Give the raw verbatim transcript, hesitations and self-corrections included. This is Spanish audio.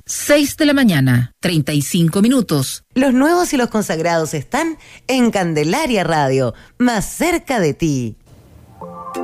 seis de la mañana, treinta y cinco minutos. Los nuevos y los consagrados están en Candelaria Radio, más cerca de ti.